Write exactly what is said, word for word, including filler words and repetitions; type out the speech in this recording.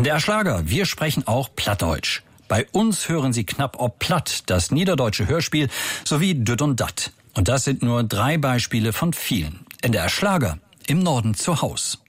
N D R Schlager, wir sprechen auch Plattdeutsch. Bei uns hören Sie knapp ob platt, das niederdeutsche Hörspiel, sowie Düt und Dat. Und das sind nur drei Beispiele von vielen. N D R Schlager, im Norden zu Haus.